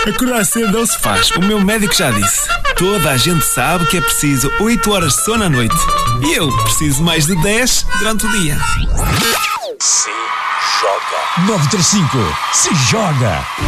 Acordar cedo não se faz. O meu médico já disse. Toda a gente sabe que é preciso 8 horas de sono à noite. E eu preciso mais de 10 durante o dia. Se joga. 935 se joga.